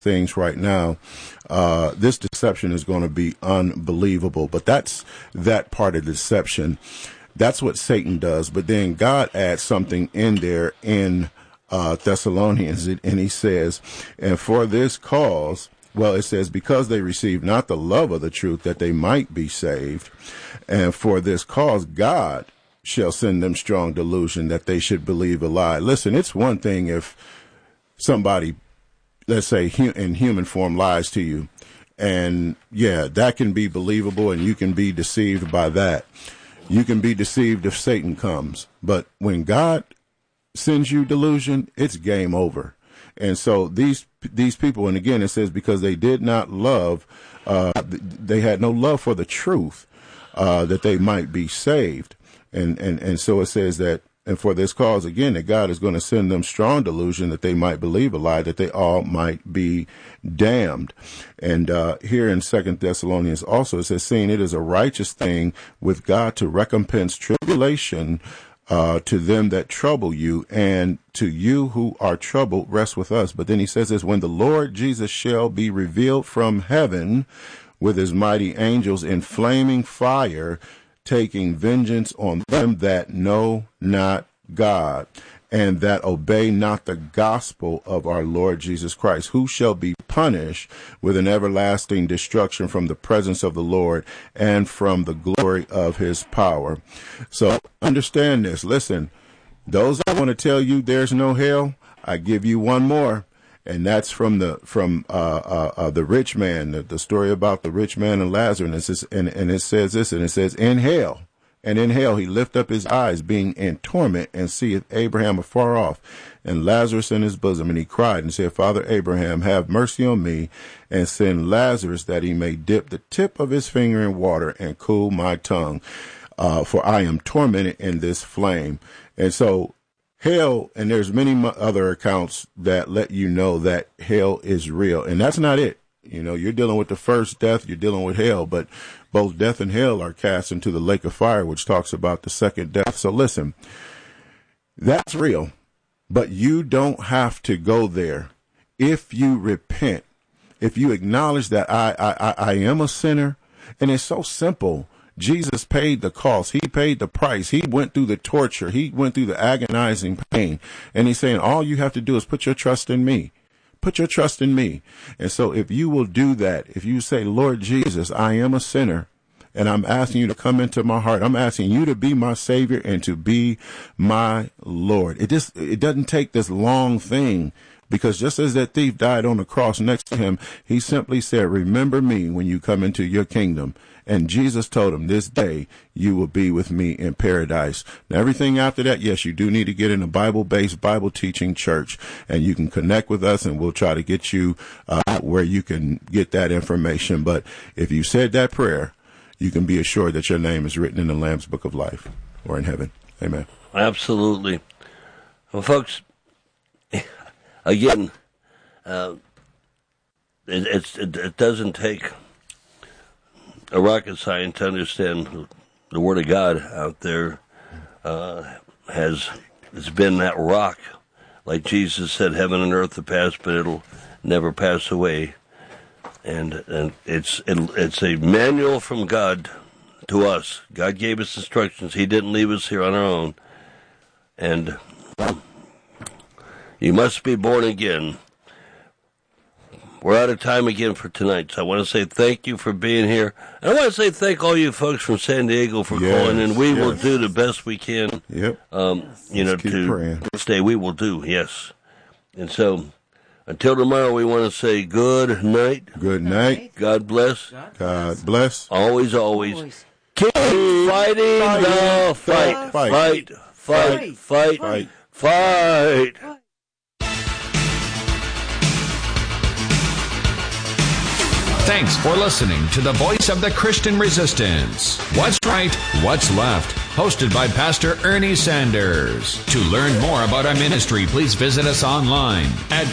things right now, this deception is going to be unbelievable. But that's that part of deception. That's what Satan does. But then God adds something in there in Thessalonians, and he says, and for this cause, well, it says, because they received not the love of the truth, that they might be saved. And for this cause, God shall send them strong delusion, that they should believe a lie. Listen, it's one thing if somebody, let's say, in human form lies to you. And yeah, that can be believable, and you can be deceived by that. You can be deceived if Satan comes. But when God sends you delusion, it's game over. And so these people, and again, it says, because they did not love, they had no love for the truth, that they might be saved. And so it says that, and for this cause, again, that God is going to send them strong delusion, that they might believe a lie, that they all might be damned. And here in 2 Thessalonians also, it says, seeing it is a righteous thing with God to recompense tribulation to them that trouble you, and to you who are troubled, rest with us. But then he says this, when the Lord Jesus shall be revealed from heaven with his mighty angels in flaming fire, taking vengeance on them that know not God, and that obey not the gospel of our Lord Jesus Christ, who shall be punished with an everlasting destruction from the presence of the Lord and from the glory of his power. So understand this. Listen, those that want to tell you there's no hell, I give you one more. And that's from the rich man, the story about the rich man and Lazarus. And it says this, and it says, in hell, and in hell he lift up his eyes, being in torment, and seeth Abraham afar off, and Lazarus in his bosom. And he cried and said, Father Abraham, have mercy on me, and send Lazarus, that he may dip the tip of his finger in water and cool my tongue, for I am tormented in this flame. And so hell, and there's many other accounts that let you know that hell is real. And that's not it. You know, you're dealing with the first death, you're dealing with hell, but both death and hell are cast into the lake of fire, which talks about the second death. So listen, that's real, but you don't have to go there. If you repent, if you acknowledge that I am a sinner, and it's so simple. Jesus paid the cost. He paid the price. He went through the torture. He went through the agonizing pain. And he's saying, all you have to do is put your trust in me. Put your trust in me. And so if you will do that, if you say, Lord Jesus, I am a sinner, and I'm asking you to come into my heart. I'm asking you to be my Savior and to be my Lord. It doesn't take this long thing. Because just as that thief died on the cross next to him, he simply said, remember me when you come into your kingdom. And Jesus told him, this day you will be with me in paradise. Now, everything after that, yes, you do need to get in a Bible-based, Bible-teaching church. And you can connect with us, and we'll try to get you where you can get that information. But if you said that prayer, you can be assured that your name is written in the Lamb's Book of Life or in heaven. Amen. Absolutely. Well, folks, again, it doesn't take a rocket science to understand the Word of God out there. It's been that rock, like Jesus said, heaven and earth will pass, but it'll never pass away. And it's a manual from God to us. God gave us instructions. He didn't leave us here on our own. And you must be born again. We're out of time again for tonight, so I want to say thank you for being here. And I want to say thank all you folks from San Diego for calling in. We will do the best we can. Yep. To stay. We will do, yes. And so, until tomorrow, we want to say good night. Good night. God bless. God bless. Always. Keep fighting the fight. Fight. Thanks for listening to the Voice of the Christian Resistance. What's Right, What's Left? Hosted by Pastor Ernie Sanders. To learn more about our ministry, please visit us online at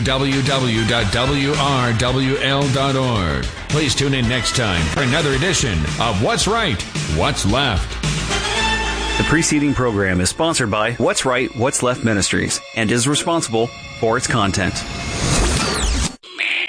www.wrwl.org. Please tune in next time for another edition of What's Right, What's Left. The preceding program is sponsored by What's Right, What's Left Ministries and is responsible for its content.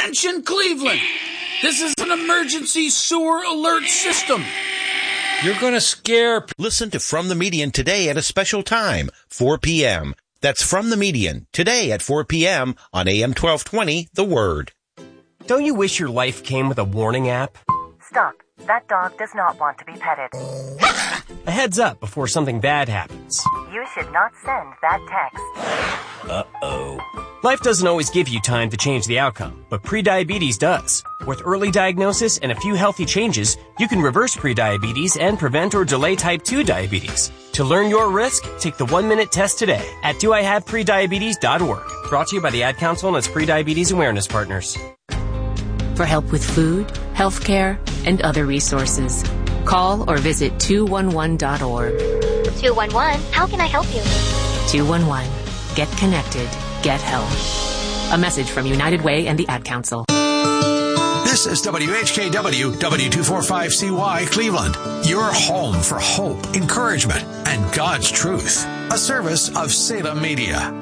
Attention, Cleveland! This is an emergency sewer alert system. You're going to scare... Listen to From the Median today at a special time, 4 p.m. That's From the Median, today at 4 p.m. on AM 1220, The Word. Don't you wish your life came with a warning app? Stop. That dog does not want to be petted. A heads up before something bad happens. You should not send that text. Uh-oh. Life doesn't always give you time to change the outcome, but prediabetes does. With early diagnosis and a few healthy changes, you can reverse prediabetes and prevent or delay type 2 diabetes. To learn your risk, take the 1-minute test today at doihaveprediabetes.org. Brought to you by the Ad Council and its prediabetes awareness partners. For help with food, healthcare, and other resources, call or visit 211.org. 211, how can I help you? 211. Get connected. Get help. A message from United Way and the Ad Council. This is WHKW W245CY Cleveland, your home for hope, encouragement, and God's truth. A service of Salem Media.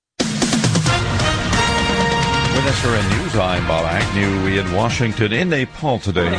With SRN News, I'm Bob Agnew in Washington. In Nepal today,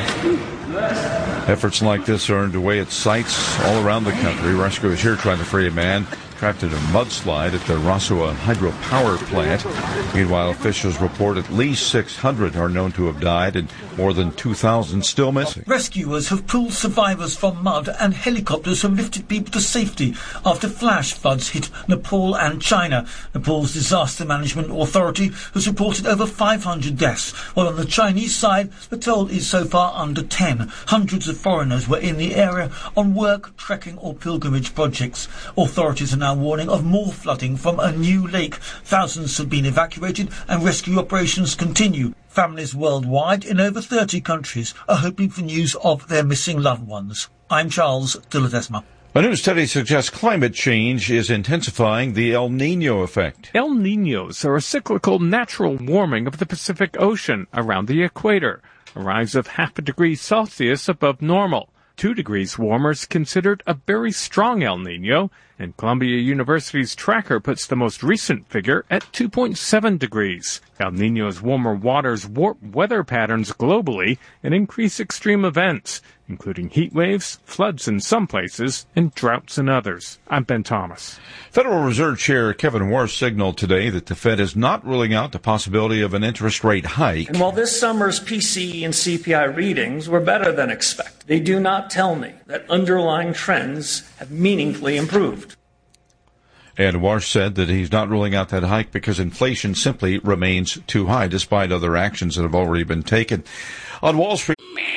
efforts like this are underway at sites all around the country. Rescuers here trying to free a man trapped in a mudslide at the Rasua hydropower plant. Meanwhile, officials report at least 600 are known to have died and more than 2,000 still missing. Rescuers have pulled survivors from mud and helicopters have lifted people to safety after flash floods hit Nepal and China. Nepal's Disaster Management Authority has reported over 500 deaths, while on the Chinese side, the toll is so far under 10. Hundreds of foreigners were in the area on work, trekking or pilgrimage projects. Authorities are now warning of more flooding from a new lake. Thousands have been evacuated and rescue operations continue. Families worldwide in over 30 countries are hoping for news of their missing loved ones. I'm Charles de Ledesma. A new study suggests climate change is intensifying the El Niño effect. El Niños are a cyclical natural warming of the Pacific Ocean around the equator, a rise of 0.5 degrees Celsius above normal. 2 degrees warmer is considered a very strong El Niño, and Columbia University's tracker puts the most recent figure at 2.7 degrees. El Niño's warmer waters warp weather patterns globally and increase extreme events, including heat waves, floods in some places, and droughts in others. I'm Ben Thomas. Federal Reserve Chair Kevin Warsh signaled today that the Fed is not ruling out the possibility of an interest rate hike. And while this summer's PCE and CPI readings were better than expected, they do not tell me that underlying trends have meaningfully improved. And Warsh said that he's not ruling out that hike because inflation simply remains too high, despite other actions that have already been taken. On Wall Street...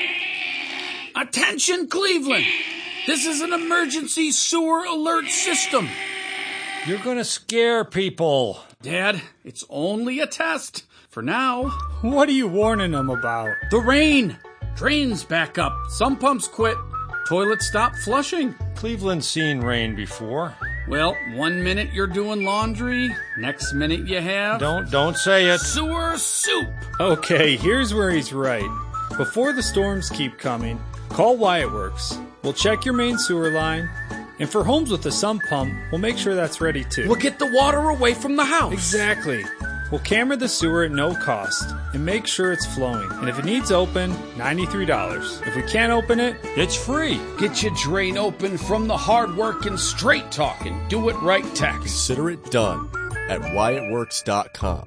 Attention, Cleveland! This is an emergency sewer alert system. You're going to scare people. Dad, it's only a test. For now. What are you warning them about? The rain. Drains back up. Some pumps quit. Toilets stop flushing. Cleveland's seen rain before. Well, 1 minute you're doing laundry, next minute you have... Don't say it. Sewer soup. Okay, here's where he's right. Before the storms keep coming, call Wyatt Works. We'll check your main sewer line. And for homes with a sump pump, we'll make sure that's ready too. We'll get the water away from the house. Exactly. We'll camera the sewer at no cost and make sure it's flowing. And if it needs open, $93. If we can't open it, it's free. Get your drain open from the hard-working, straight-talking, do-it-right tax. Consider it done at WyattWorks.com.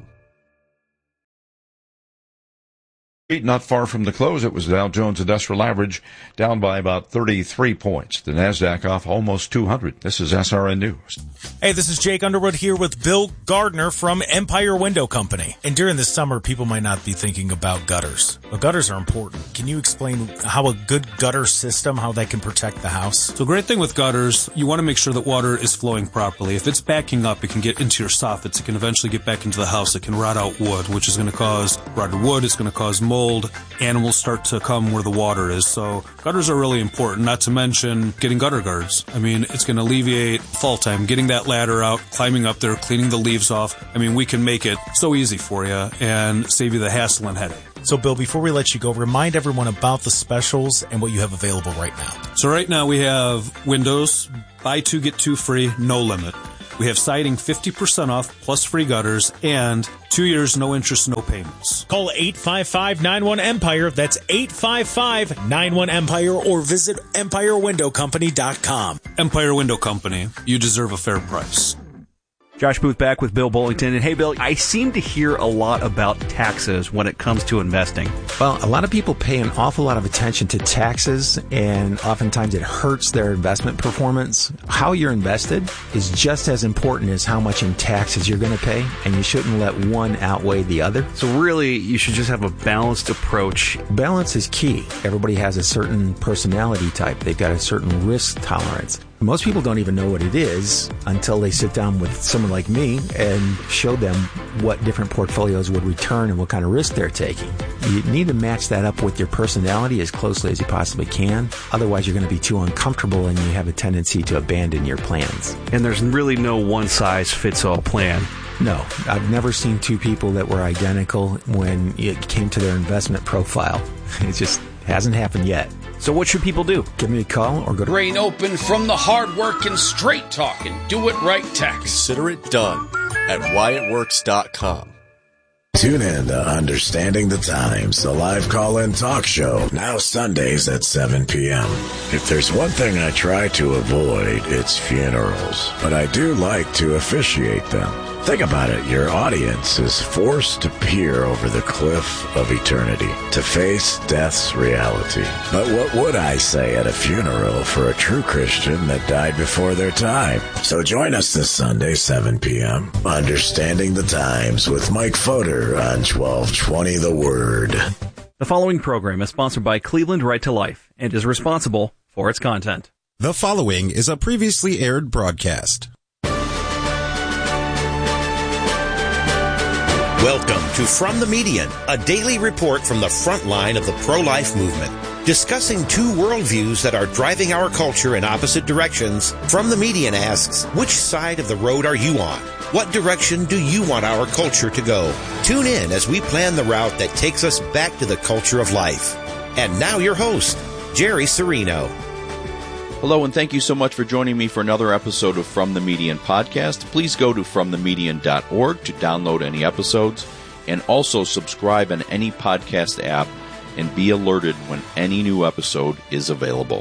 Not far from the close, it was the Dow Jones Industrial Average down by about 33 points. The NASDAQ off almost 200. This is SRN News. Hey, this is Jake Underwood here with Bill Gardner from Empire Window Company. And during the summer, people might not be thinking about gutters, but gutters are important. Can you explain how a good gutter system, how that can protect the house? So the great thing with gutters, you want to make sure that water is flowing properly. If it's backing up, it can get into your soffits. It can eventually get back into the house. It can rot out wood, which is going to cause rotted wood. It's going to cause mold. Animals start to come where the water is. So gutters are really important, not to mention getting gutter guards. I mean, it's going to alleviate fall time, getting that ladder out, climbing up there, cleaning the leaves off. I mean, we can make it so easy for you and save you the hassle and headache. So, Bill, before we let you go, remind everyone about the specials and what you have available right now. So right now we have windows, buy two, get two free, no limit. We have siding 50% off plus free gutters and 2 years, no interest, no payments. Call 855-91-EMPIRE. That's 855-91-EMPIRE or visit EmpireWindowCompany.com. Empire Window Company. You deserve a fair price. Josh Booth back with Bill Bullington. And hey, Bill, I seem to hear a lot about taxes when it comes to investing. Well, a lot of people pay an awful lot of attention to taxes, and oftentimes it hurts their investment performance. How you're invested is just as important as how much in taxes you're going to pay, and you shouldn't let one outweigh the other. So really, you should just have a balanced approach. Balance is key. Everybody has a certain personality type. They've got a certain risk tolerance. Most people don't even know what it is until they sit down with someone like me and show them what different portfolios would return and what kind of risk they're taking. You need to match that up with your personality as closely as you possibly can. Otherwise, you're going to be too uncomfortable and you have a tendency to abandon your plans. And there's really no one-size-fits-all plan. No, I've never seen two people that were identical when it came to their investment profile. It just hasn't happened yet. So what should people do? Give me a call or go to Brain open from the hard-working, straight-talking, do-it-right text. Consider it done at WyattWorks.com. Tune in to Understanding the Times, the live call-in talk show, now Sundays at 7 p.m. If there's one thing I try to avoid, it's funerals, but I do like to officiate them. Think about it. Your audience is forced to peer over the cliff of eternity, to face death's reality. But what would I say at a funeral for a true Christian that died before their time? So join us this Sunday, 7 p.m., Understanding the Times with Mike Fodor on 1220 The Word. The following program is sponsored by Cleveland Right to Life and is responsible for its content. The following is a previously aired broadcast. Welcome to From the Median, a daily report from the front line of the pro-life movement. Discussing two worldviews that are driving our culture in opposite directions, From the Median asks, which side of the road are you on? What direction do you want our culture to go? Tune in as we plan the route that takes us back to the culture of life. And now your host, Jerry Serino. Hello, and thank you so much for joining me for another episode of From the Median podcast. Please go to fromthemedian.org to download any episodes, and also subscribe on any podcast app and be alerted when any new episode is available.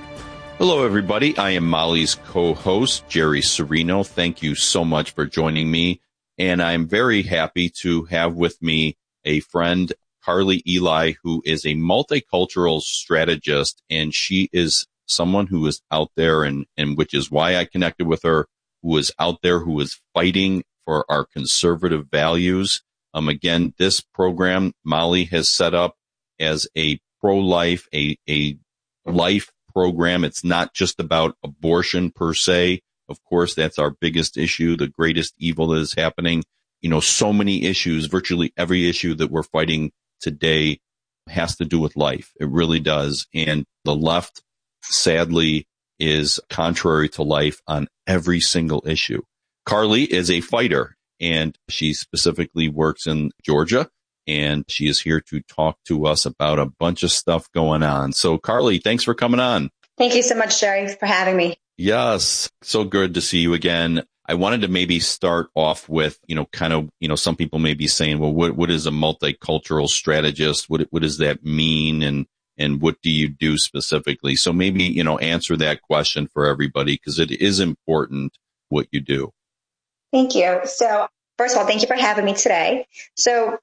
Hello, everybody. I am Molly's co-host, Jerry Serino. Thank you so much for joining me, and I'm very happy to have with me a friend, Carly Eli, who is a multicultural strategist, and she is someone who is out there, and which is why I connected with her, who is out there, who is fighting for our conservative values. Again, this program Molly has set up as a pro-life, a life program. It's not just about abortion per se. Of course, that's our biggest issue, the greatest evil that is happening. You know, so many issues, virtually every issue that we're fighting today has to do with life. It really does. And the left, sadly, is contrary to life on every single issue. Carly is a fighter, and she specifically works in Georgia, and she is here to talk to us about a bunch of stuff going on. So, Carly, thanks for coming on. Thank you so much, Jerry, for having me. Yes, so good to see you again. I wanted to maybe start off with, some people may be saying, well, what is a multicultural strategist? What does that mean? And what do you do specifically? So maybe, answer that question for everybody, because it is important what you do. Thank you. So first of all, thank you for having me today. So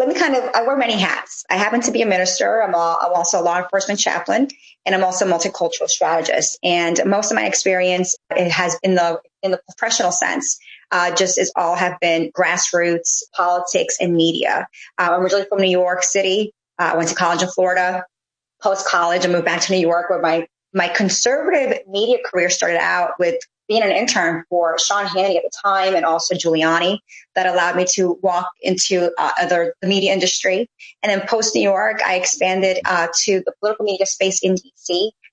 I wear many hats. I happen to be a minister. I'm also a law enforcement chaplain, and I'm also a multicultural strategist. And most of my experience, it has in the professional sense, just as all have been grassroots politics and media. I'm originally from New York City. I went to college in Florida. Post-college, I moved back to New York, where my conservative media career started out with being an intern for Sean Hannity at the time, and also Giuliani. That allowed me to walk into the media industry. And then post-New York, I expanded to the political media space in D.C.,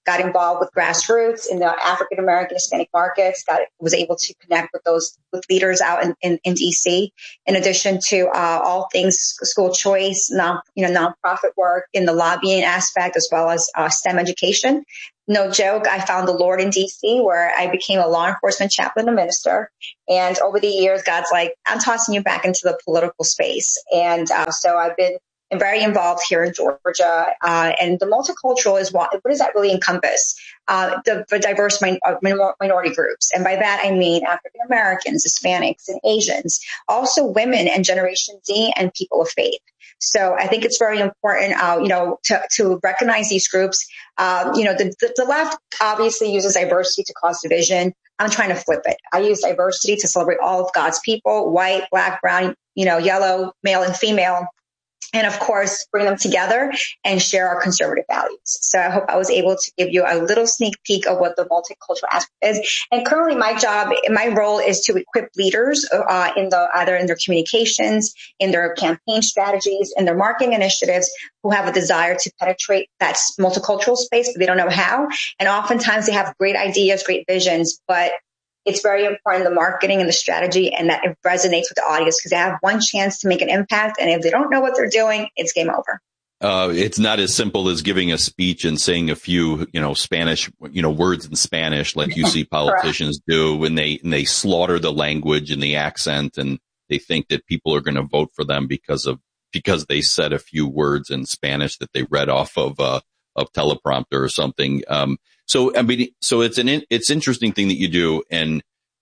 got involved with grassroots in the African American Hispanic markets, was able to connect with leaders out in DC, in addition to all things school choice, nonprofit work in the lobbying aspect, as well as STEM education. No joke, I found the Lord in DC, where I became a law enforcement chaplain and minister. And over the years, God's like, I'm tossing you back into the political space. And so I've been very involved here in Georgia. And the multicultural is what does that really encompass? The diverse minority groups. And by that, I mean African Americans, Hispanics, and Asians, also women and Generation Z and people of faith. So I think it's very important, to recognize these groups. The left obviously uses diversity to cause division. I'm trying to flip it. I use diversity to celebrate all of God's people, white, black, brown, yellow, male and female. And of course, bring them together and share our conservative values. So I hope I was able to give you a little sneak peek of what the multicultural aspect is. And currently my role is to equip leaders either in their communications, in their campaign strategies, in their marketing initiatives, who have a desire to penetrate that multicultural space, but they don't know how. And oftentimes they have great ideas, great visions, but it's very important, the marketing and the strategy, and that it resonates with the audience, because they have one chance to make an impact. And if they don't know what they're doing, it's game over. It's not as simple as giving a speech and saying a few, Spanish, words in Spanish, like you see politicians do when they slaughter the language and the accent, and they think that people are going to vote for them because they said a few words in Spanish that they read off of teleprompter or something. So it's interesting thing that you do. And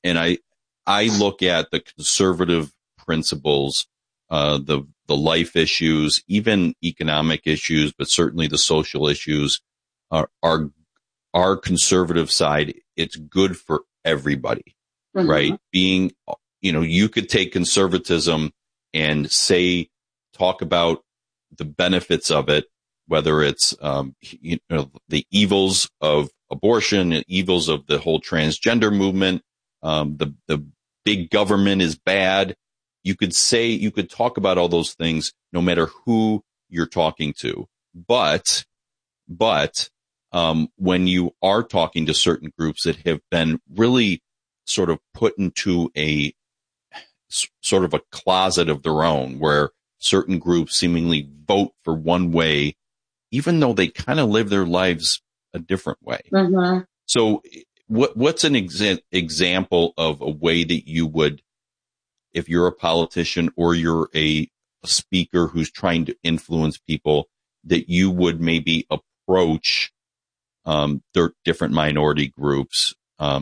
I look at the conservative principles, the life issues, even economic issues, but certainly the social issues are our conservative side. It's good for everybody, right? Being, you could take conservatism and talk about the benefits of it, whether it's, the evils of abortion and evils of the whole transgender movement. The big government is bad. You could talk about all those things no matter who you're talking to. But when you are talking to certain groups that have been really sort of put into a sort of a closet of their own, where certain groups seemingly vote for one way, even though they kind of live their lives a different way. Mm-hmm. So what's an example of a way that you would, if you're a politician or you're a speaker who's trying to influence people, that you would maybe approach their different minority groups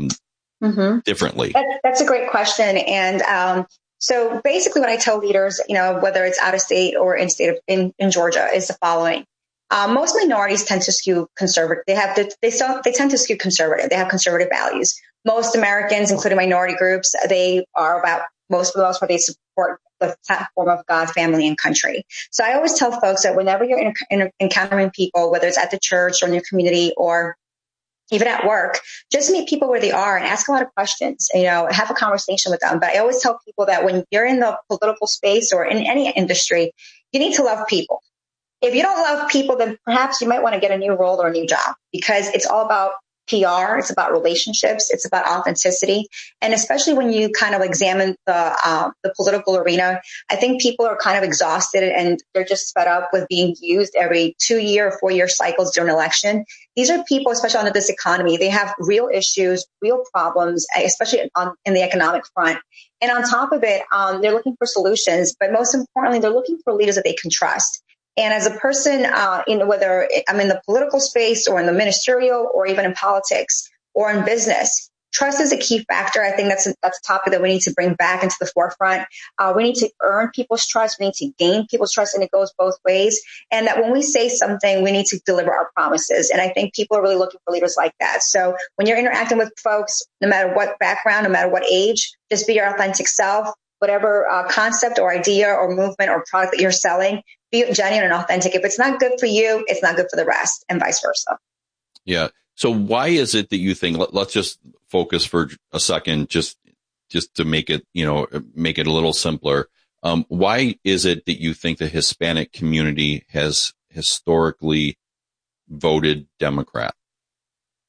differently? That's a great question. And so basically what I tell leaders, whether it's out of state or in Georgia, is the following. Most minorities tend to skew conservative. They tend to skew conservative. They have conservative values. Most Americans, including minority groups, they are for the most part, they support the platform of God, family, and country. So I always tell folks that whenever you're encountering people, whether it's at the church or in your community or even at work, just meet people where they are and ask a lot of questions, have a conversation with them. But I always tell people that when you're in the political space or in any industry, you need to love people. If you don't love people, then perhaps you might want to get a new role or a new job, because it's all about PR. It's about relationships. It's about authenticity. And especially when you kind of examine the political arena, I think people are kind of exhausted and they're just fed up with being used every 2-year or 4-year cycles during an election. These are people, especially under this economy, they have real issues, real problems, especially in the economic front. And on top of it, they're looking for solutions, but most importantly, they're looking for leaders that they can trust. And as a person, whether I'm in the political space or in the ministerial or even in politics or in business, trust is a key factor. I think that's a topic that we need to bring back into the forefront. We need to earn people's trust. We need to gain people's trust, and it goes both ways. And that when we say something, we need to deliver our promises. And I think people are really looking for leaders like that. So when you're interacting with folks, no matter what background, no matter what age, just be your authentic self. Whatever concept or idea or movement or product that you're selling, be genuine and authentic. If it's not good for you, it's not good for the rest, and vice versa. Yeah. So why is it that you think, let's just focus for a second, just to make it, make it a little simpler. Why is it that you think the Hispanic community has historically voted Democrat?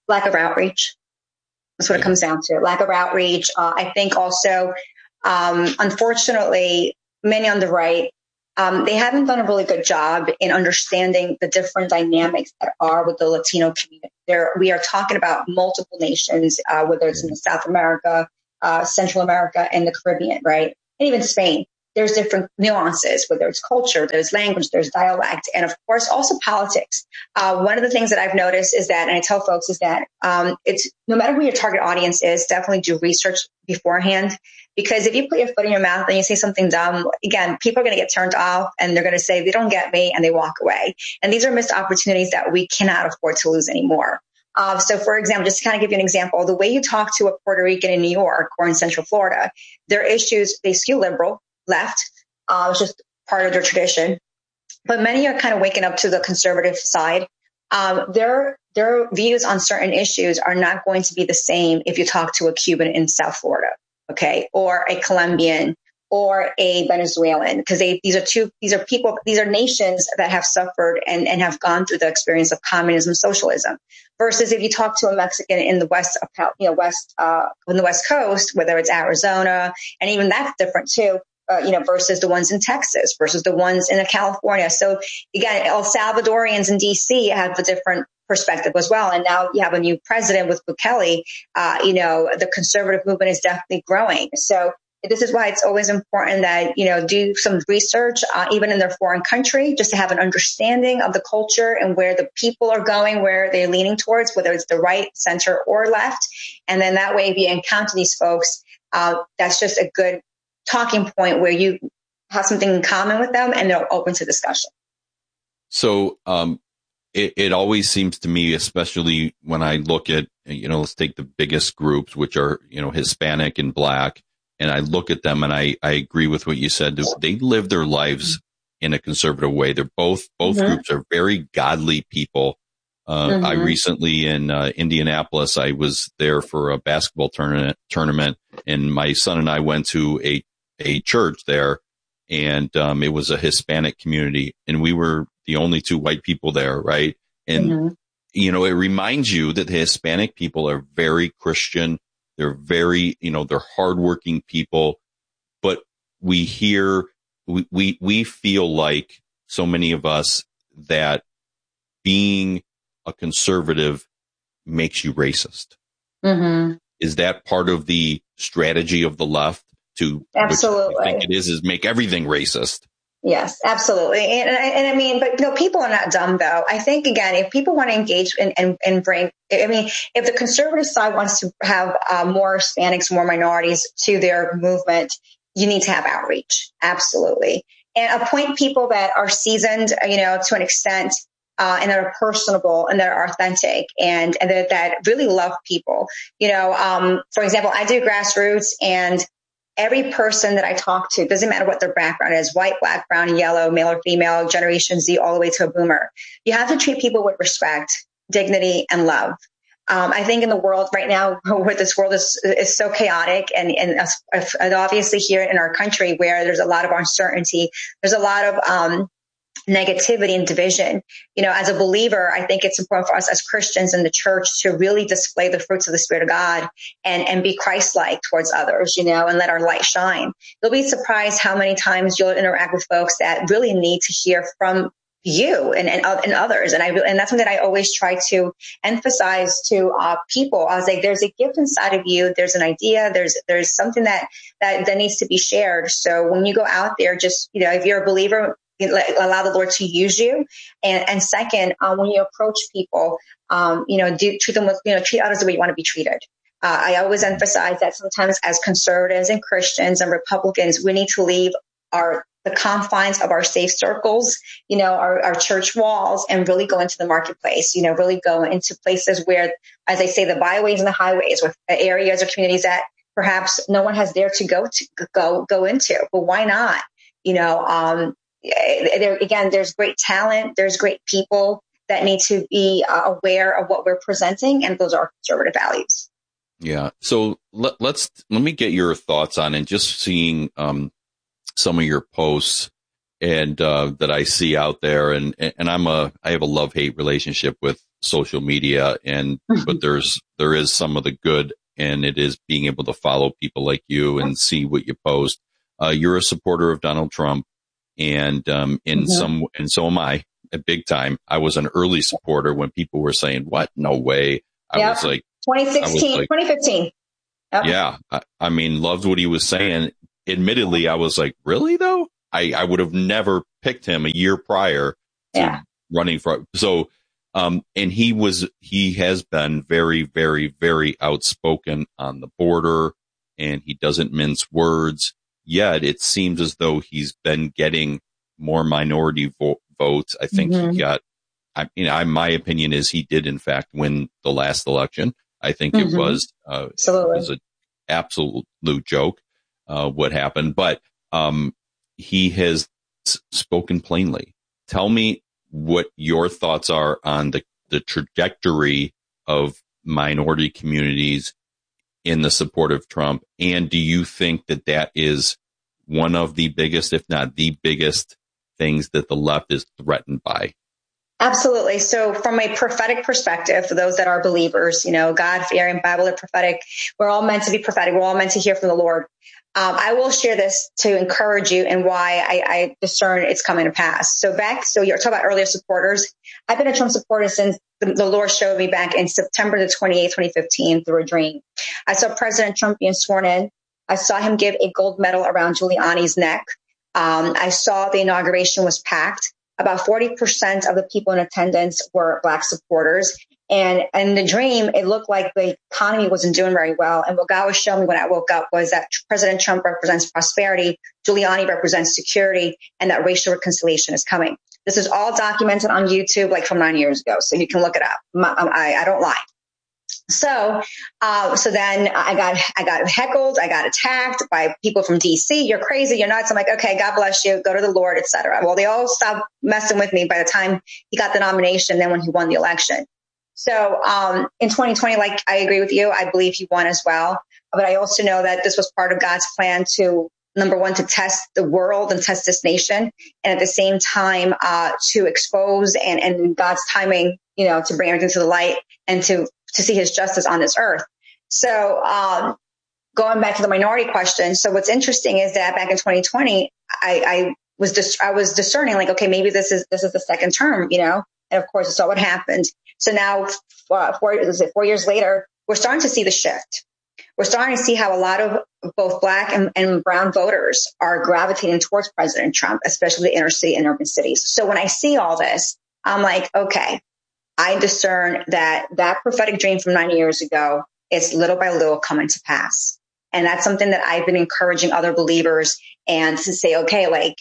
Lack of outreach. That's what it comes down to. Lack of outreach. I think also, unfortunately, many on the right, they haven't done a really good job in understanding the different dynamics that are with the Latino community. We are talking about multiple nations, whether it's in South America, Central America, and the Caribbean, right? And even Spain. There's different nuances, whether it's culture, there's language, there's dialect, and of course also politics. One of the things that I've noticed is that, and I tell folks, is that it's no matter who your target audience is, definitely do research beforehand. Because if you put your foot in your mouth and you say something dumb, again, people are going to get turned off and they're going to say, they don't get me, and they walk away. And these are missed opportunities that we cannot afford to lose anymore. So, for example, just to kind of give you an example, the way you talk to a Puerto Rican in New York or in Central Florida, their issues, they skew liberal, left. It's just part of their tradition. But many are kind of waking up to the conservative side. Their views on certain issues are not going to be the same if you talk to a Cuban in South Florida, okay, or a Colombian or a Venezuelan, because these are nations that have suffered and have gone through the experience of communism, socialism. Versus if you talk to a Mexican in the West Coast, whether it's Arizona, and even that's different too. Versus the ones in Texas, versus the ones in California. So again, El Salvadorians in DC have a different perspective as well. And now you have a new president with Bukele. The conservative movement is definitely growing. So this is why it's always important that, do some research, even in their foreign country, just to have an understanding of the culture and where the people are going, where they're leaning towards, whether it's the right, center, or left. And then that way, if you encounter these folks, that's just a good talking point where you have something in common with them and they're open to discussion. So it always seems to me, especially when I look at, let's take the biggest groups, which are, Hispanic and Black, and I look at them and I agree with what you said. They live their lives in a conservative way. They're both groups are very godly people. I recently in Indianapolis, I was there for a basketball tournament, and my son and I went to a church there, and it was a Hispanic community, and we were the only two white people there, right? And it reminds you that the Hispanic people are very Christian. They're very, they're hardworking people, but we feel like, so many of us, that being a conservative makes you racist. Is that part of the strategy of the left? Absolutely. I think it is make everything racist. Yes, absolutely. And I mean, but people are not dumb though. I think again, if people want to engage and bring, if the conservative side wants to have more Hispanics, more minorities to their movement, you need to have outreach. Absolutely. And appoint people that are seasoned, to an extent, and that are personable and that are authentic and that really love people. For example, I do grassroots, and every person that I talk to, doesn't matter what their background is, white, black, brown, yellow, male or female, Generation Z, all the way to a boomer. You have to treat people with respect, dignity, and love. I think in the world right now, where this world is so chaotic, and obviously here in our country where there's a lot of uncertainty, there's a lot of negativity and division. As a believer, I think it's important for us as Christians in the church to really display the fruits of the Spirit of God and be Christ-like towards others, and let our light shine. You'll be surprised how many times you'll interact with folks that really need to hear from you and others. And that's something that I always try to emphasize to people. I was like, there's a gift inside of you. There's an idea. There's something that needs to be shared. So when you go out there, just, if you're a believer, allow the Lord to use you. And second, when you approach people, treat them with, treat others the way you want to be treated. I always emphasize that sometimes as conservatives and Christians and Republicans, we need to leave the confines of our safe circles, our church walls, and really go into the marketplace, really go into places where, as I say, the byways and the highways, with areas or communities that perhaps no one has dared to go into. But why not? There's great talent. There's great people that need to be aware of what we're presenting, and those are conservative values. Yeah. So let me get your thoughts on it. Just seeing some of your posts, and that I see out there, and I have a love-hate relationship with social media, but there is some of the good, and it is being able to follow people like you and see what you post. You're a supporter of Donald Trump, and so am I, at big time. I was an early supporter when people were saying, "What? No way!" I was like, 2015. Yep. Yeah, I mean, loved what he was saying. Admittedly, I was like, really though? I would have never picked him a year prior to running for. So, and he has been very, very, very outspoken on the border, and he doesn't mince words. Yet it seems as though he's been getting more minority votes. I think he got. My opinion is he did in fact win the last election. I think it was an absolute joke what happened, but he has spoken plainly. Tell me what your thoughts are on the trajectory of minority communities in the support of Trump, and do you think that is one of the biggest, if not the biggest, things that the left is threatened by? Absolutely. So from a prophetic perspective, for those that are believers, God-fearing, Bible and prophetic, we're all meant to be prophetic. We're all meant to hear from the Lord. I will share this to encourage you and why I discern it's coming to pass. So you're talking about earlier supporters. I've been a Trump supporter since the Lord showed me back in September the 28th, 2015 through a dream. I saw President Trump being sworn in. I saw him give a gold medal around Giuliani's neck. I saw the inauguration was packed. About 40% of the people in attendance were Black supporters. And in the dream, it looked like the economy wasn't doing very well. And what God was showing me when I woke up was that President Trump represents prosperity, Giuliani represents security, and that racial reconciliation is coming. This is all documented on YouTube, like from 9 years ago. So you can look it up. I don't lie. So then I got heckled. I got attacked by people from DC. You're crazy. You're nuts. I'm like, okay, God bless you. Go to the Lord, etc. Well, they all stopped messing with me by the time he got the nomination. Then when he won the election. So, in 2020, like I agree with you. I believe he won as well. But I also know that this was part of God's plan to, number one, to test the world and test this nation. And at the same time, to expose and God's timing, to bring everything to the light and to see his justice on this earth. So, going back to the minority question. So what's interesting is that back in 2020, I was discerning like, okay, maybe this is the second term, and of course it's not what happened. So now 4 years later, we're starting to see the shift. We're starting to see how a lot of both Black and brown voters are gravitating towards President Trump, especially the inner city and urban cities. So when I see all this, I'm like, okay, I discern that prophetic dream from 9 years ago is little by little coming to pass. And that's something that I've been encouraging other believers and to say, okay, like,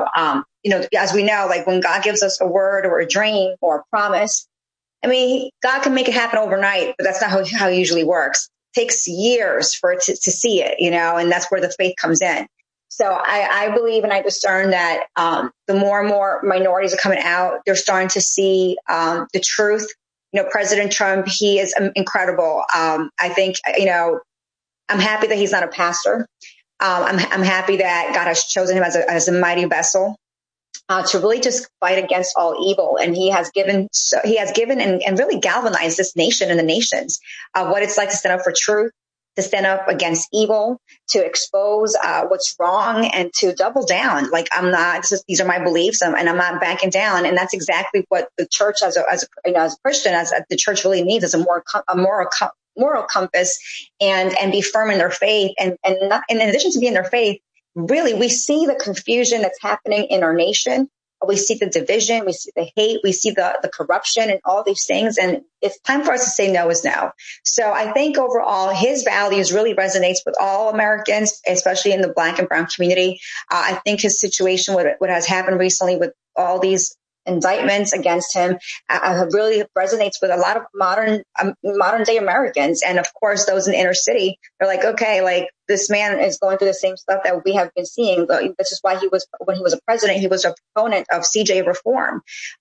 as we know, like when God gives us a word or a dream or a promise, I mean, God can make it happen overnight, but that's not how it usually works. It takes years for it to see it, and that's where the faith comes in. So I believe and I discern that the more and more minorities are coming out, they're starting to see the truth. President Trump, he is incredible. I think, I'm happy that he's not a pastor. I'm happy that God has chosen him as a mighty vessel to really just fight against all evil. And he has given and really galvanized this nation and the nations what it's like to stand up for truth, to stand up against evil, to expose what's wrong, and to double down. Like these are my beliefs, and I'm not backing down. And that's exactly what the church, as a Christian, as the church really needs, is a moral compass, and be firm in their faith. And in addition to being in their faith, really, we see the confusion that's happening in our nation. We see the division, we see the hate, we see the corruption and all these things. And it's time for us to say no is no. So I think overall, his values really resonates with all Americans, especially in the Black and brown community. I think his situation, what has happened recently with all these indictments against him, really resonates with a lot of modern day Americans. And of course, those in the inner city are like, okay, like this man is going through the same stuff that we have been seeing. This is why when he was a president, he was a proponent of CJ reform,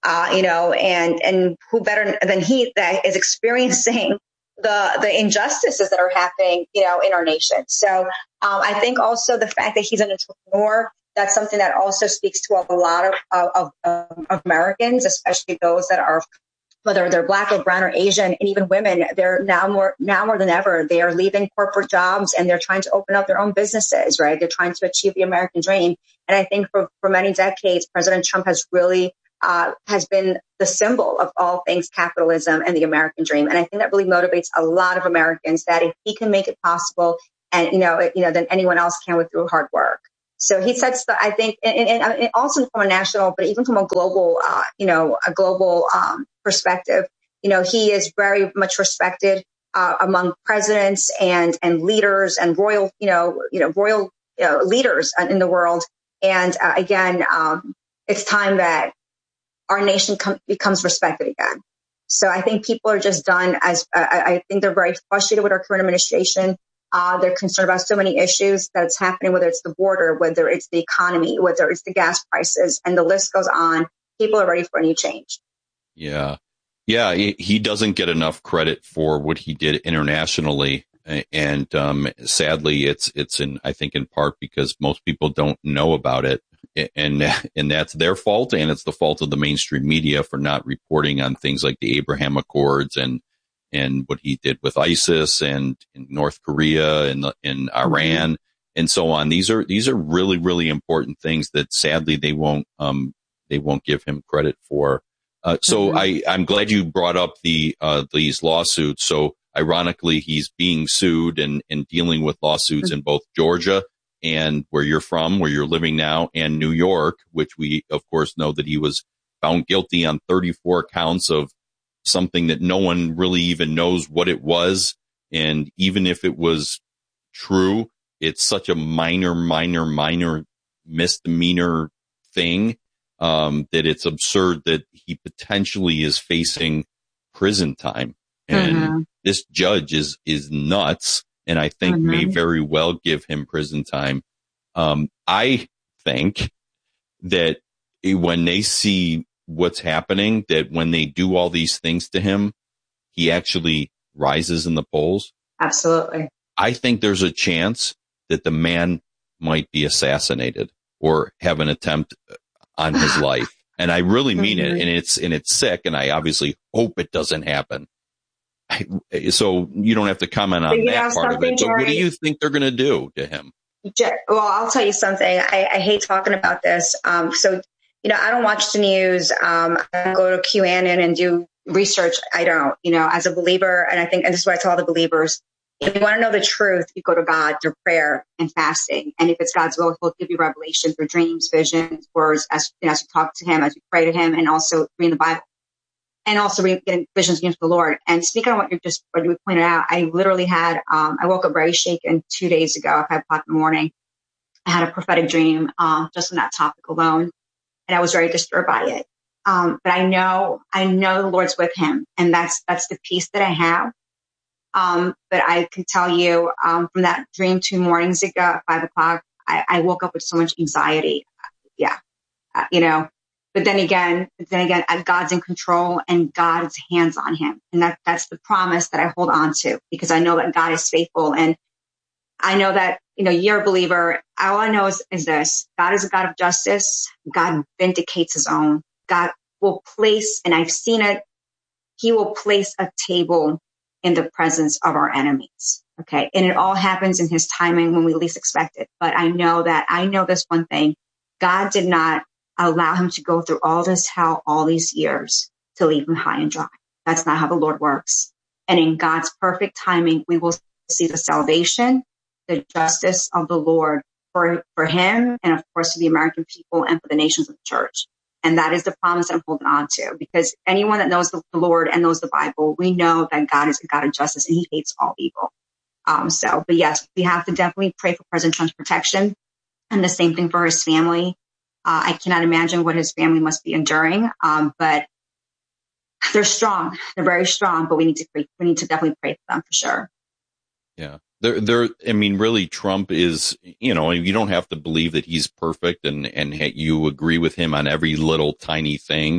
and who better than he that is experiencing the injustices that are happening, in our nation. So I think also the fact that he's an entrepreneur, that's something that also speaks to a lot of Americans, especially those that are, whether they're Black or brown or Asian, and even women. They're now more than ever, they are leaving corporate jobs and they're trying to open up their own businesses, right? They're trying to achieve the American dream. And I think for many decades, President Trump has really has been the symbol of all things capitalism and the American dream. And I think that really motivates a lot of Americans, that if he can make it possible, and then anyone else can with through hard work. So he sets I think, and also from a national, but even from a global, perspective, he is very much respected among presidents and leaders and royal leaders in the world. And again, it's time that our nation becomes respected again. So I think people are just done I think they're very frustrated with our current administration. They're concerned about so many issues that's happening, whether it's the border, whether it's the economy, whether it's the gas prices, and the list goes on. People are ready for a new change. Yeah. Yeah. He doesn't get enough credit for what he did internationally. And sadly, it's I think in part because most people don't know about it. And that's their fault. And it's the fault of the mainstream media for not reporting on things like the Abraham Accords and what he did with ISIS and in North Korea and in Iran and so on. These are really, really important things that sadly they won't give him credit for. So I'm glad you brought up these lawsuits. So ironically, he's being sued and dealing with lawsuits in both Georgia and where you're living now, and New York, which we of course know that he was found guilty on 34 counts of something that no one really even knows what it was. And even if it was true, it's such a minor misdemeanor thing, that it's absurd that he potentially is facing prison time. And this judge is nuts, and I think may very well give him prison time. I think that when they see what's happening, that when they do all these things to him, he actually rises in the polls. Absolutely. I think there's a chance that the man might be assassinated or have an attempt on his life. And I really mean it. And it's sick. And I obviously hope it doesn't happen. So you don't have to comment on that part of it. But what do you think they're going to do to him? Well, I'll tell you something. I hate talking about this. I don't watch the news. I don't go to QAnon and do research. I don't, as a believer. And this is what I tell all the believers. If you want to know the truth, you go to God through prayer and fasting. And if it's God's will, he'll give you revelation through dreams, visions, words, as you talk to him, as you pray to him, and also reading the Bible. And also getting visions against the Lord. And speaking of what you pointed out, I literally had, I woke up very shaken 2 days ago at 5 o'clock in the morning. I had a prophetic dream, just on that topic alone. And I was very disturbed by it. But I know the Lord's with him, and that's the peace that I have. But I can tell you, from that dream 2 mornings ago at 5 o'clock, I woke up with so much anxiety. Yeah. But then again, God's in control and God's hands on him. And that's the promise that I hold on to, because I know that God is faithful. And I know that, you're a believer. All I know is this: God is a God of justice. God vindicates his own. God will place, and I've seen it, he will place a table in the presence of our enemies. Okay. And it all happens in his timing when we least expect it. But I know this one thing: God did not allow him to go through all this hell all these years to leave him high and dry. That's not how the Lord works. And in God's perfect timing, we will see the salvation, the justice of the Lord for him, and of course for the American people and for the nations of the church. And that is the promise that I'm holding on to, because anyone that knows the Lord and knows the Bible, we know that God is a God of justice and he hates all evil. But yes, we have to definitely pray for President Trump's protection, and the same thing for his family. I cannot imagine what his family must be enduring. But they're strong. They're very strong, but we need to definitely pray for them for sure. Yeah. Really, Trump is, you don't have to believe that he's perfect and you agree with him on every little tiny thing.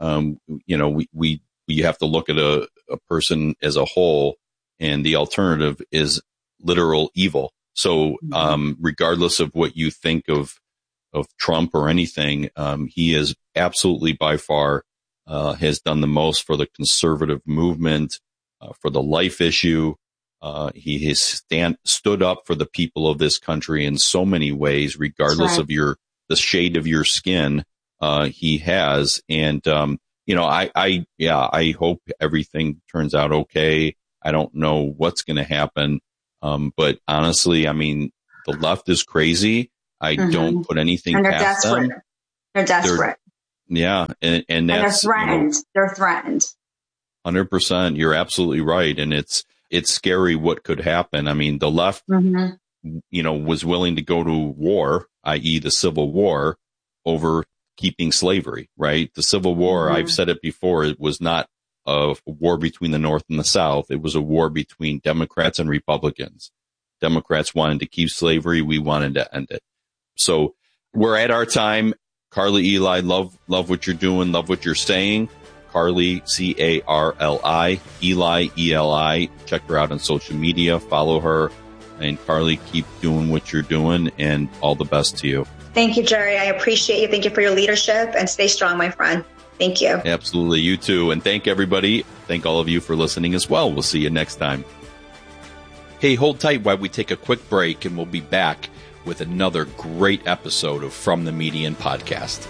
We have to look at a person as a whole, and the alternative is literal evil. So, regardless of what you think of Trump or anything. He is absolutely by far has done the most for the conservative movement, for the life issue. He has stood up for the people of this country in so many ways, regardless of the shade of your skin. He has, and I hope everything turns out okay. I don't know what's going to happen, but honestly, I mean, the left is crazy. I don't put anything and they're past desperate. them. They're desperate. And that's they're threatened. They're threatened. 100%. You're absolutely right. And it's scary what could happen. I mean, the left, was willing to go to war, i.e. the Civil War, over keeping slavery, right? The Civil War, I've said it before, it was not a war between the North and the South. It was a war between Democrats and Republicans. Democrats wanted to keep slavery. We wanted to end it. So we're at our time. Carly Eli, love what you're doing. Love what you're saying. Carly, Carli, Eli, ELI. Check her out on social media. Follow her. And Carly, keep doing what you're doing, and all the best to you. Thank you, Jerry. I appreciate you. Thank you for your leadership, and stay strong, my friend. Thank you. Absolutely. You too. And thank everybody. Thank all of you for listening as well. We'll see you next time. Hey, hold tight while we take a quick break, and we'll be back with another great episode of From the Median podcast.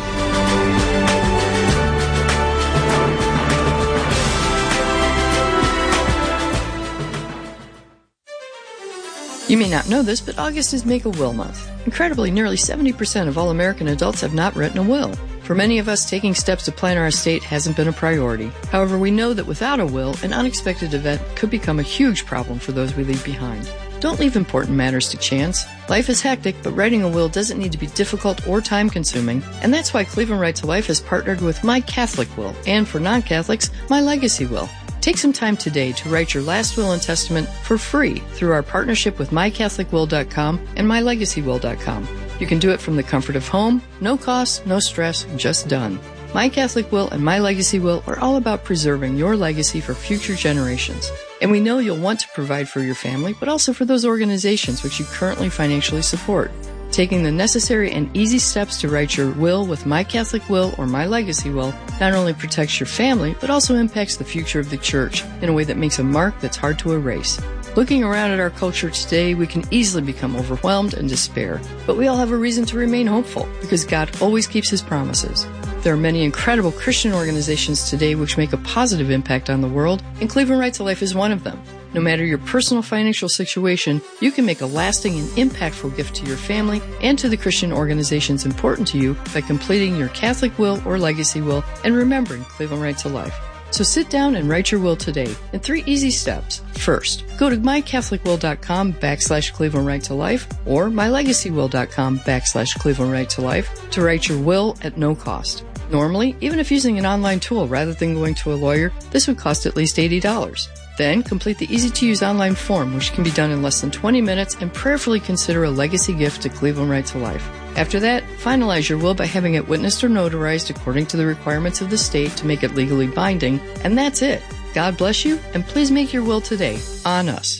You may not know this, but August is Make-A-Will Month. Incredibly, nearly 70% of all American adults have not written a will. For many of us, taking steps to plan our estate hasn't been a priority. However, we know that without a will, an unexpected event could become a huge problem for those we leave behind. Don't leave important matters to chance. Life is hectic, but writing a will doesn't need to be difficult or time-consuming, and that's why Cleveland Right to Life has partnered with My Catholic Will, and for non-Catholics, My Legacy Will. Take some time today to write your last will and testament for free through our partnership with MyCatholicWill.com and MyLegacyWill.com. You can do it from the comfort of home, no cost, no stress, just done. My Catholic Will and My Legacy Will are all about preserving your legacy for future generations. And we know you'll want to provide for your family, but also for those organizations which you currently financially support. Taking the necessary and easy steps to write your will with My Catholic Will or My Legacy Will not only protects your family, but also impacts the future of the church in a way that makes a mark that's hard to erase. Looking around at our culture today, we can easily become overwhelmed and despair. But we all have a reason to remain hopeful, because God always keeps His promises. There are many incredible Christian organizations today which make a positive impact on the world, and Cleveland Right to Life is one of them. No matter your personal financial situation, you can make a lasting and impactful gift to your family and to the Christian organizations important to you by completing your Catholic will or legacy will and remembering Cleveland Right to Life. So sit down and write your will today in 3 easy steps. First, go to mycatholicwill.com/Cleveland Right to Life or mylegacywill.com/Cleveland Right to Life to write your will at no cost. Normally, even if using an online tool rather than going to a lawyer, this would cost at least $80. Then, complete the easy-to-use online form, which can be done in less than 20 minutes, and prayerfully consider a legacy gift to Cleveland Right to Life. After that, finalize your will by having it witnessed or notarized according to the requirements of the state to make it legally binding, and that's it. God bless you, and please make your will today on us.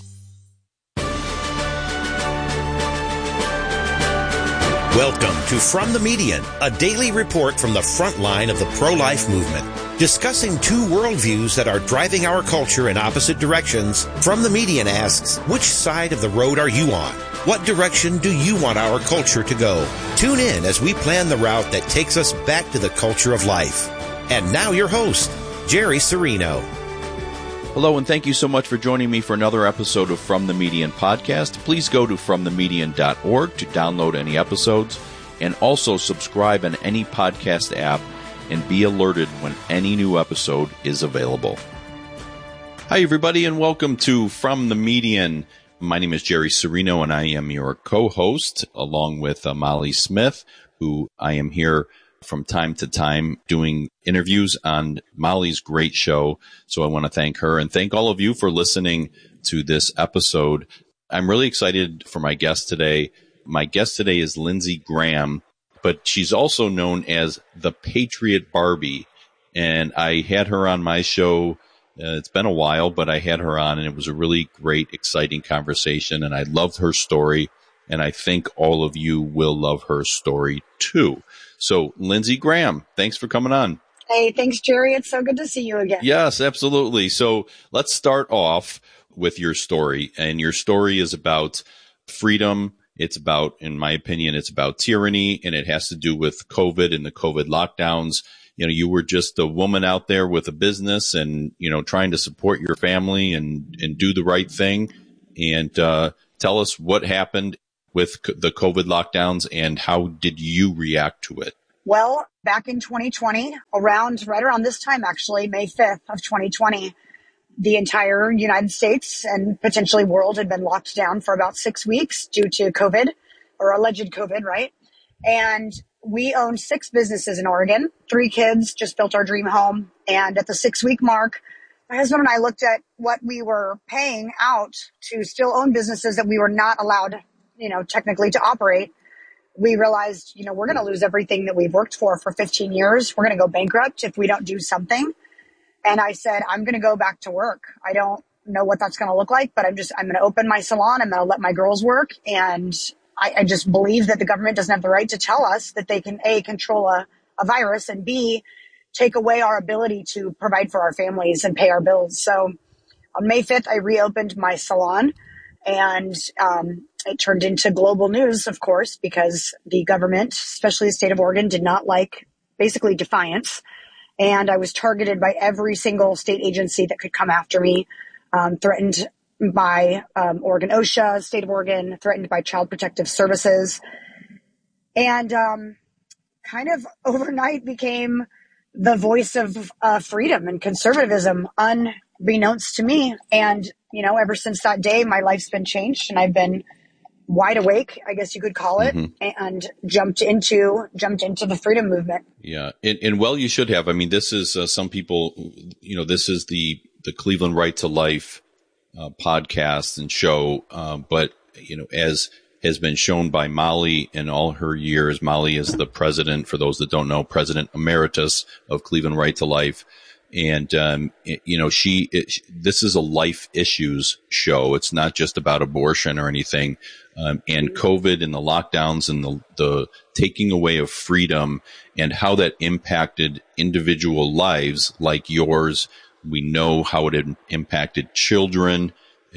Welcome to From the Median, a daily report from the front line of the pro-life movement. Discussing 2 worldviews that are driving our culture in opposite directions, From the Median asks, which side of the road are you on? What direction do you want our culture to go? Tune in as we plan the route that takes us back to the culture of life. And now your host, Jerry Serino. Hello, and thank you so much for joining me for another episode of From the Median podcast. Please go to FromTheMedian.org to download any episodes, and also subscribe on any podcast app and be alerted when any new episode is available. Hi, everybody, and welcome to From the Median. My name is Jerry Serino, and I am your co-host, along with Molly Smith, who I am here from time to time doing interviews on Molly's great show. So I want to thank her and thank all of you for listening to this episode. I'm really excited for my guest today. My guest today is Lindsey Graham, but she's also known as the Patriot Barbie. And I had her on my show. It's been a while, but I had her on, and it was a really great, exciting conversation. And I loved her story. and I think all of you will love her story too. So, Lindsey Graham, thanks for coming on. Hey, thanks, Jerry. It's so good to see you again. Yes, absolutely. So let's start off with your story. And your story is about freedom. It's about, in my opinion, it's about tyranny, and it has to do with COVID and the COVID lockdowns. You know, you were just a woman out there with a business and, you know, trying to support your family and do the right thing. And tell us what happened with the COVID lockdowns and how did you react to it? Well, back in 2020, right around this time, actually, May 5th of 2020, the entire United States and potentially world had been locked down for about 6 weeks due to COVID, or alleged COVID, right? And we owned 6 businesses in Oregon, 3 kids, just built our dream home. And at the 6-week mark, my husband and I looked at what we were paying out to still own businesses that we were not allowed, you know, technically to operate. We realized, you know, we're going to lose everything that we've worked for 15 years. We're going to go bankrupt if we don't do something. And I said, I'm going to go back to work. I don't know what that's going to look like, but I'm going to open my salon. I'm going to let my girls work. And I just believe that the government doesn't have the right to tell us that they can, A, control a virus, and B, take away our ability to provide for our families and pay our bills. So on May 5th, I reopened my salon, and it turned into global news, of course, because the government, especially the state of Oregon, did not like basically defiance. And I was targeted by every single state agency that could come after me, threatened by Oregon OSHA, state of Oregon, threatened by Child Protective Services. And kind of overnight became the voice of freedom and conservatism, unbeknownst to me. And, you know, ever since that day, my life's been changed, and I've been wide awake, I guess you could call it, and jumped into the freedom movement. Yeah. And well, you should have. I mean, this is some people, you know, this is the Cleveland Right to Life podcast and show. But, you know, as has been shown by Molly in all her years, Molly is the president, for those that don't know, president emeritus of Cleveland Right to Life. And, you know, this is a life issues show. It's not just about abortion or anything. And COVID and the lockdowns and the taking away of freedom and how that impacted individual lives like yours. We know how it impacted children.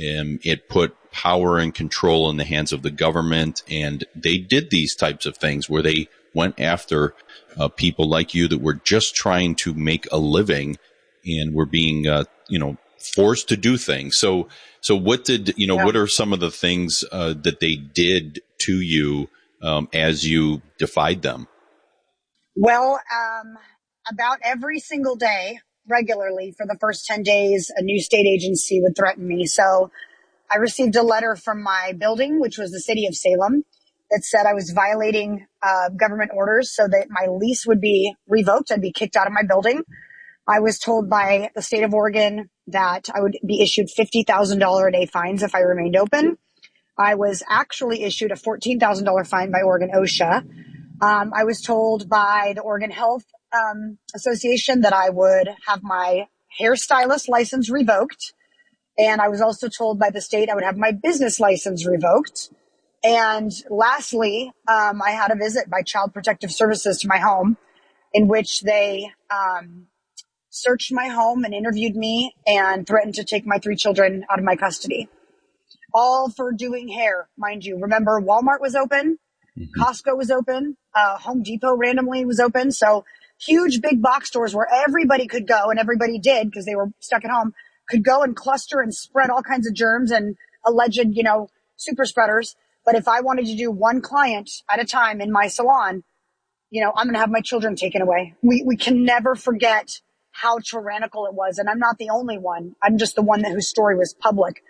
It put power and control in the hands of the government. And they did these types of things where they went after people like you that were just trying to make a living and were being, you know, forced to do things. So what did, you know, what are some of the things that they did to you as you defied them? Well, about every single day, regularly for the first 10 days, a new state agency would threaten me. So I received a letter from my building, which was the city of Salem, that said I was violating government orders so that my lease would be revoked. I'd be kicked out of my building. I was told by the state of Oregon that I would be issued $50,000 a day fines if I remained open. I was actually issued a $14,000 fine by Oregon OSHA. I was told by the Oregon Health Association that I would have my hairstylist license revoked. And I was also told by the state I would have my business license revoked. And lastly, I had a visit by Child Protective Services to my home, in which they searched my home and interviewed me and threatened to take my 3 children out of my custody. All for doing hair, mind you. Remember, Walmart was open, Costco was open, Home Depot randomly was open. So huge big box stores where everybody could go, and everybody did because they were stuck at home, could go and cluster and spread all kinds of germs and alleged, you know, super spreaders. But if I wanted to do one client at a time in my salon, you know, I'm going to have my children taken away. We can never forget how tyrannical it was. And I'm not the only one. I'm just the one whose story was public.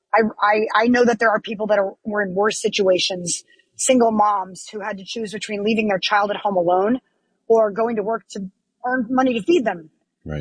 I know that there are people that were in worse situations, single moms who had to choose between leaving their child at home alone or going to work to earn money to feed them. Right.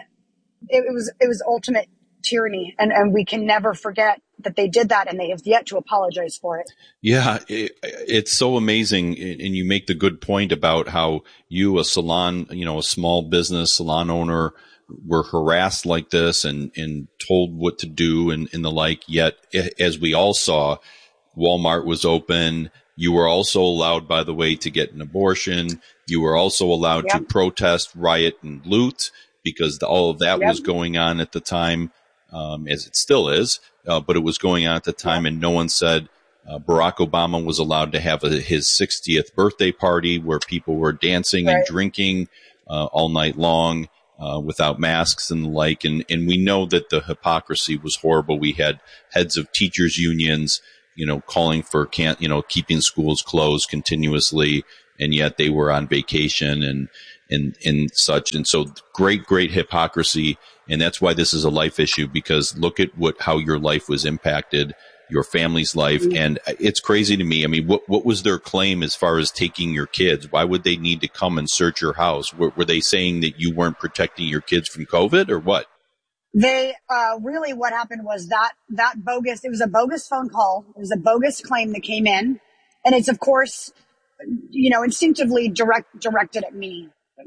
It was ultimate tyranny. And we can never forget that they did that, and they have yet to apologize for it. Yeah, it's so amazing. And you make the good point about how you, a salon, you know, a small business salon owner, were harassed like this and told what to do and the like. Yet, as we all saw, Walmart was open. You were also allowed, by the way, to get an abortion. You were also allowed to protest, riot, and loot, because all of that was going on at the time, as it still is, but it was going on at the time, and no one said Barack Obama was allowed to have his 60th birthday party where people were dancing and drinking all night long without masks and the like. And we know that the hypocrisy was horrible. We had heads of teachers' unions, calling for keeping schools closed continuously, and yet they were on vacation and such. And so great hypocrisy. And that's why this is a life issue, because look at how your life was impacted, your family's life. And it's crazy to me. I mean, what was their claim as far as taking your kids? Why would they need to come and search your house? Were they saying that you weren't protecting your kids from COVID, or what? They, really what happened was that bogus, it was a bogus phone call. It was a bogus claim that came in. And it's, of course, instinctively directed at me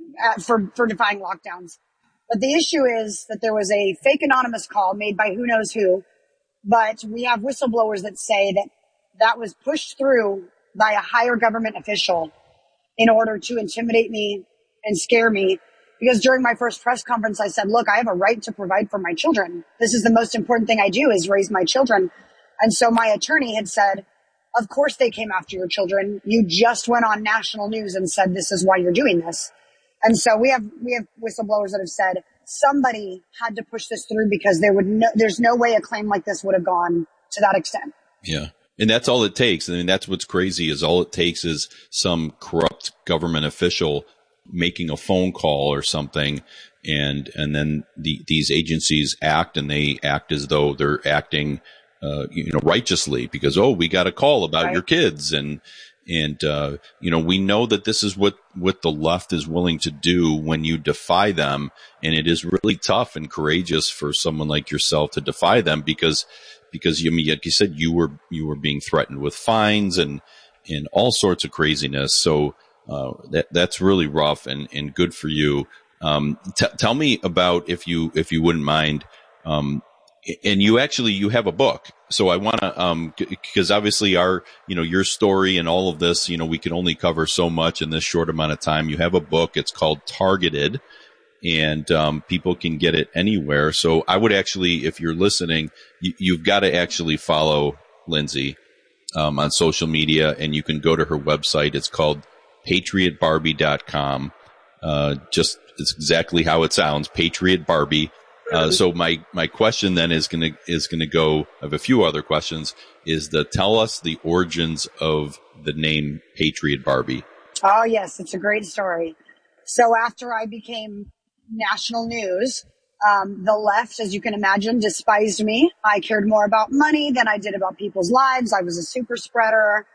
for defying lockdowns. But the issue is that there was a fake anonymous call made by who knows who. But we have whistleblowers that say that was pushed through by a higher government official in order to intimidate me and scare me. Because during my first press conference, I said, look, I have a right to provide for my children. This is the most important thing I do, is raise my children. And so my attorney had said, of course they came after your children. You just went on national news and said, this is why you're doing this. And so we have whistleblowers that have said somebody had to push this through, because there's no way a claim like this would have gone to that extent. Yeah. And that's all it takes. I mean, that's what's crazy, is all it takes is some corrupt government official making a phone call or something, and then these agencies act, and they act as though they're acting righteously, because we got a call about your kids, and we know that this is what the left is willing to do when you defy them, and it is really tough and courageous for someone like yourself to defy them, because like you said, you were being threatened with fines and all sorts of craziness. So that's really rough and good for you. Tell me about, if you wouldn't mind, and you have a book. So I want to, because obviously your story and all of this, we can only cover so much in this short amount of time. You have a book. It's called Targeted, and people can get it anywhere. So I would actually, if you're listening, you've got to actually follow Lindsay on social media, and you can go to her website. It's called PatriotBarbie.com. It's exactly how it sounds, Patriot Barbie. So my question then is gonna go. I have a few other questions. Tell us the origins of the name Patriot Barbie. Oh yes, it's a great story. So after I became national news, the left, as you can imagine, despised me. I cared more about money than I did about people's lives. I was a super spreader.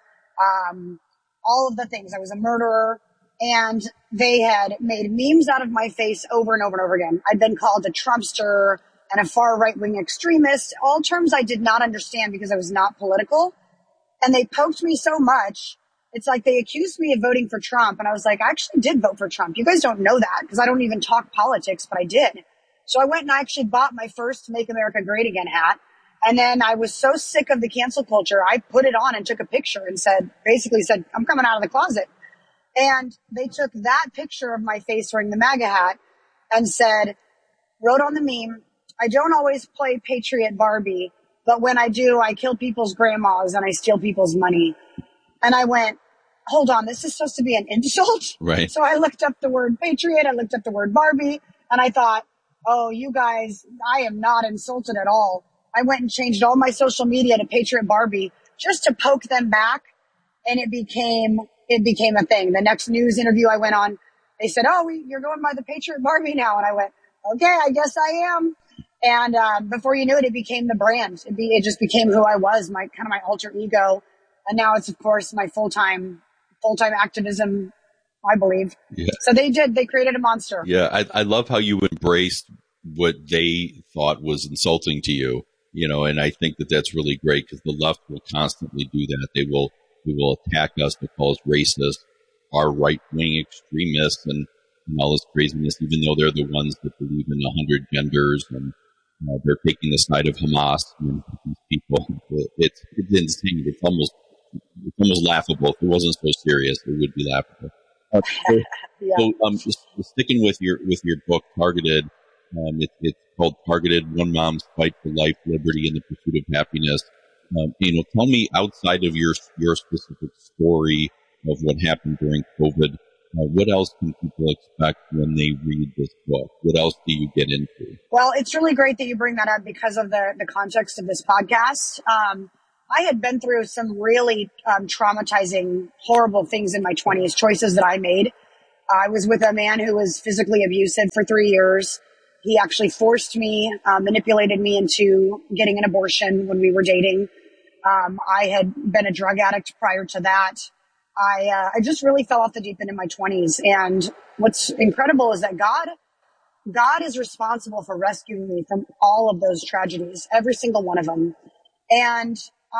All of the things. I was a murderer. And they had made memes out of my face over and over and over again. I'd been called a Trumpster and a far right-wing extremist, all terms I did not understand because I was not political. And they poked me so much. It's like they accused me of voting for Trump. And I was like, I actually did vote for Trump. You guys don't know that because I don't even talk politics, but I did. So I went and I actually bought my first Make America Great Again hat. And then I was so sick of the cancel culture, I put it on and took a picture and basically said, I'm coming out of the closet. And they took that picture of my face wearing the MAGA hat and wrote on the meme, I don't always play Patriot Barbie, but when I do, I kill people's grandmas and I steal people's money. And I went, hold on, this is supposed to be an insult? Right. So I looked up the word Patriot, I looked up the word Barbie, and I thought, oh, you guys, I am not insulted at all. I went and changed all my social media to Patriot Barbie just to poke them back, and it became a thing. The next news interview I went on, they said, oh, you're going by the Patriot Barbie now. And I went, okay, I guess I am. And before you knew it, it became the brand. It just became who I was, my alter ego. And now it's, of course, my full-time activism, I believe. Yeah. So they created a monster. Yeah. I love how you embraced what they thought was insulting to you, and I think that that's really great because the left will constantly do that. They will attack us, they call us racist, our right-wing extremists, and all this craziness, even though they're the ones that believe in 100 genders and they're taking the side of Hamas and these people. It's insane. It's almost laughable. If it wasn't so serious, it would be laughable. Just sticking with your book, Targeted. It's called Targeted: One Mom's Fight for Life, Liberty, and the Pursuit of Happiness. Tell me, outside of your specific story of what happened during COVID, what else can people expect when they read this book? What else do you get into? Well, it's really great that you bring that up because of the context of this podcast. I had been through some really traumatizing, horrible things in my 20s, choices that I made. I was with a man who was physically abusive for 3 years. He actually forced me, manipulated me into getting an abortion when we were dating. I had been a drug addict prior to that. I just really fell off the deep end in my 20s. And what's incredible is that God is responsible for rescuing me from all of those tragedies, every single one of them. And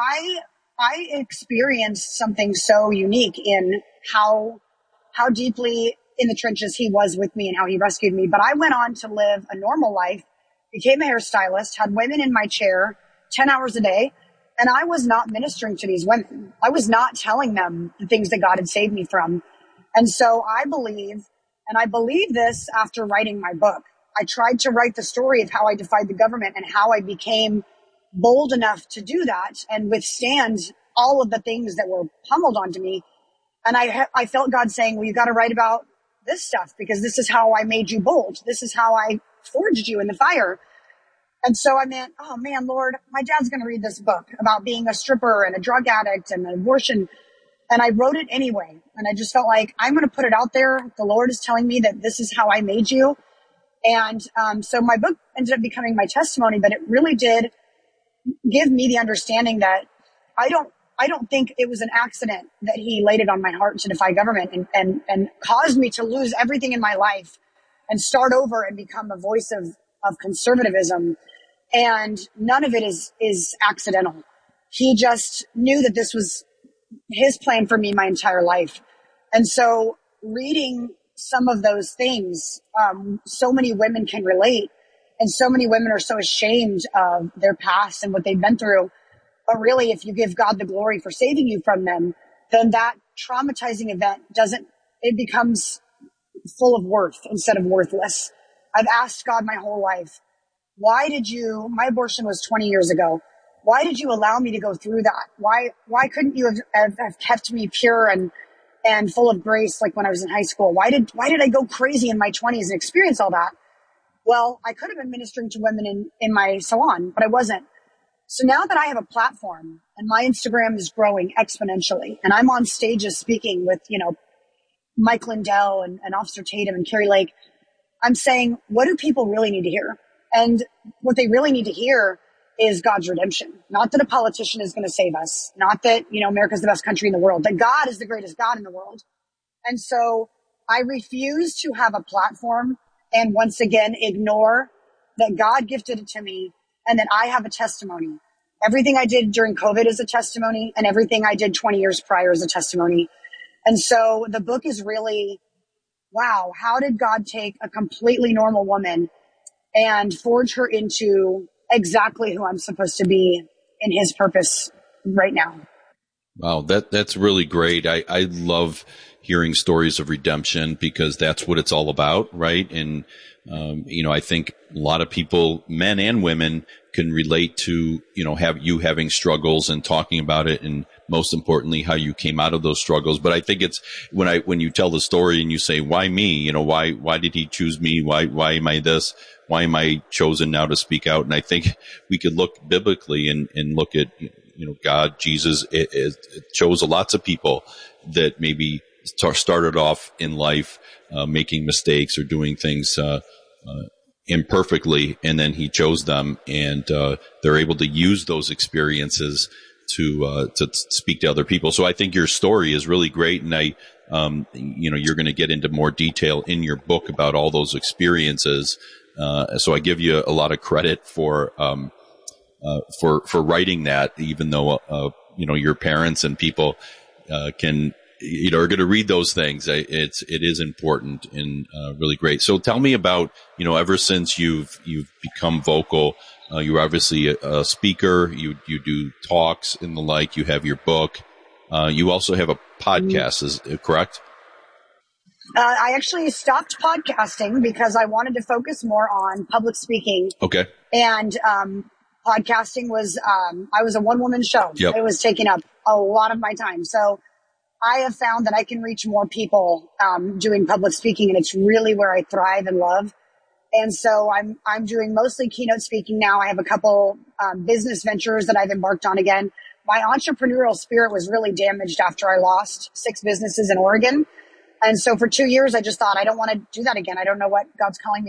I experienced something so unique in how deeply in the trenches he was with me and how he rescued me. But I went on to live a normal life, became a hairstylist, had women in my chair 10 hours a day. And I was not ministering to these women. I was not telling them the things that God had saved me from. And so I believe this after writing my book. I tried to write the story of how I defied the government and how I became bold enough to do that and withstand all of the things that were pummeled onto me. And I felt God saying, well, you got to write about this stuff because this is how I made you bold. This is how I forged you in the fire. And so I meant, oh man, Lord, my dad's going to read this book about being a stripper and a drug addict and an abortion. And I wrote it anyway. And I just felt like I'm going to put it out there. The Lord is telling me that this is how I made you. And so my book ended up becoming my testimony, but it really did give me the understanding that I don't think it was an accident that he laid it on my heart to defy government and caused me to lose everything in my life and start over and become a voice of conservatism. And none of it is accidental. He just knew that this was his plan for me my entire life. And so reading some of those things, so many women can relate, and so many women are so ashamed of their past and what they've been through. But really, if you give God the glory for saving you from them, then that traumatizing event it becomes full of worth instead of worthless. I've asked God my whole life, my abortion was 20 years ago. Why did you allow me to go through that? Why couldn't you have kept me pure and full of grace like when I was in high school? Why did I go crazy in my 20s and experience all that? Well, I could have been ministering to women in my salon, but I wasn't. So now that I have a platform and my Instagram is growing exponentially and I'm on stages speaking with, Mike Lindell and Officer Tatum and Carrie Lake, I'm saying, what do people really need to hear? And what they really need to hear is God's redemption. Not that a politician is going to save us. Not that, America's the best country in the world. That God is the greatest God in the world. And so I refuse to have a platform and once again ignore that God gifted it to me and that I have a testimony. Everything I did during COVID is a testimony, and everything I did 20 years prior is a testimony. And so the book is really, wow, how did God take a completely normal woman and forge her into exactly who I'm supposed to be in his purpose right now? Wow, that's really great. I love hearing stories of redemption because that's what it's all about, right? And, I think a lot of people, men and women, can relate to, having struggles and talking about it, and most importantly, how you came out of those struggles. But I think it's when you tell the story and you say, why me? Why did he choose me? Why am I this? Why am I chosen now to speak out? And I think we could look biblically and look at, God, Jesus, it chose lots of people that maybe started off in life making mistakes or doing things imperfectly, and then he chose them, and they're able to use those experiences to speak to other people. So I think your story is really great, and you're going to get into more detail in your book about all those experiences. So I give you a lot of credit for writing that, even though your parents and people can are going to read those things. It is important and really great. So tell me about, ever since you've become vocal, you're obviously a speaker. You do talks and the like. You have your book. You also have a podcast. Is it correct? I actually stopped podcasting because I wanted to focus more on public speaking. Okay. And podcasting was, I was a one-woman show. Yep. It was taking up a lot of my time. So I have found that I can reach more people doing public speaking, and it's really where I thrive and love. And so I'm doing mostly keynote speaking now. I have a couple business ventures that I've embarked on again. My entrepreneurial spirit was really damaged after I lost 6 businesses in Oregon. And so for 2 years, I just thought, I don't want to do that again. I don't know what God's calling me